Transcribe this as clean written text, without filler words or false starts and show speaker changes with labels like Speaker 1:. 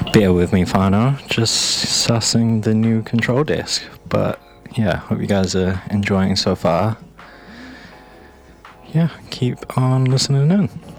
Speaker 1: Bear with me, Fano. Just sussing the new control desk. But yeah, hope you guys are enjoying so far. Yeah, keep on listening in.